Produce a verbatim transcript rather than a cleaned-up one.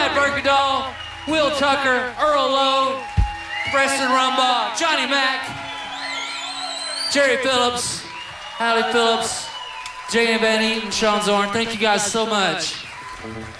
Brad Berkedahl, Will Tucker, Earl Lowe, Preston Rumbaugh, Johnny Mack, Jerry Phillips, Hallie Phillips, J M Van Eaton, Sean Zorn. Thank you guys so much.